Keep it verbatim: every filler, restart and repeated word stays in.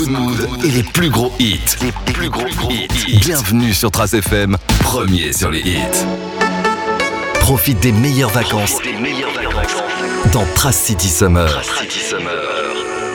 good mood et les plus gros hits. Les plus gros hits. Bienvenue sur Trace F M, premier sur les hits. Profite des meilleures vacances dans Trace City Summer. Trace City Summer.